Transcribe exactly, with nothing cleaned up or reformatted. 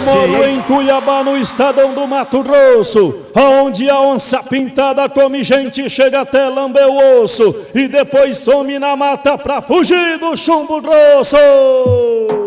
moro em Cuiabá, no estadão do Mato Grosso, onde a onça pintada come gente, chega até lamber o osso e depois some na mata pra fugir do chumbo grosso.